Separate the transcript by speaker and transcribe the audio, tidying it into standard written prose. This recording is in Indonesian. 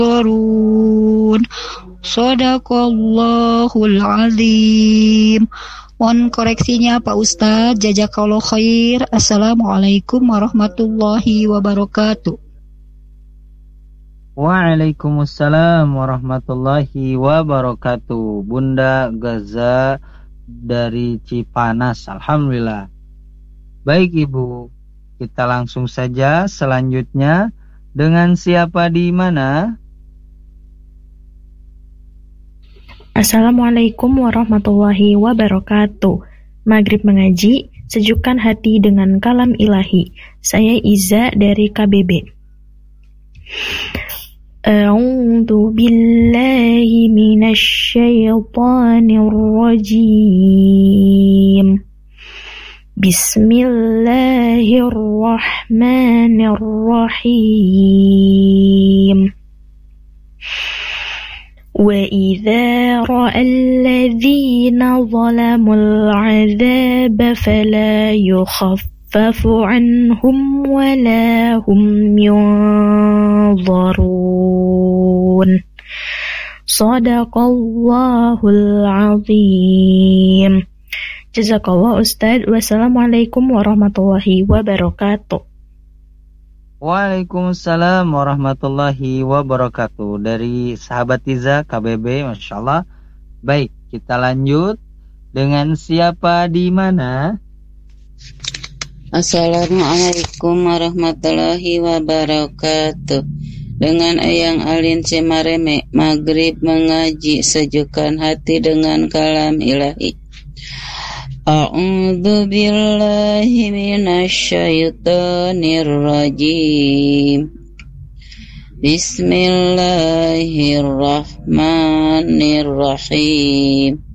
Speaker 1: يحضرون صدق Allahul Azim. Mohon koreksinya Pak Ustadz. Jazakallahu khair. Assalamualaikum warahmatullahi wabarakatuh.
Speaker 2: Waalaikumsalam warahmatullahi wabarakatuh. Bunda Gaza dari Cipanas. Alhamdulillah. Baik Ibu, kita langsung saja selanjutnya dengan siapa di mana?
Speaker 3: Assalamualaikum warahmatullahi wabarakatuh. Maghrib mengaji, sejukkan hati dengan kalam ilahi. Saya Iza dari KBB. A'udzu billahi minasy syaithanir rajim. Bismillahirrahmanirrahim. وَإِذَا رَأَى الَّذِينَ ظَلَمُوا الْعَذَابَ فَلَا يُخَفَّفُ عَنْهُمْ وَلَا هُمْ يُنظَرُونَ صَدَقَ اللَّهُ الْعَظِيمُ. Jazakallah Ustadz. Wassalamualaikum warahmatullahi wabarakatuh.
Speaker 2: Waalaikumsalam warahmatullahi wabarakatuh. Dari sahabat Iza KBB, Masya Allah. Baik, kita lanjut dengan siapa di mana?
Speaker 4: Assalamualaikum warahmatullahi wabarakatuh. Dengan Eyang Alin Cimareme, Maghrib mengaji, sejukkan hati dengan kalam ilahi. A'udzu billahi minasy syaithanir rajim. Bismillahirrahmanirrahim.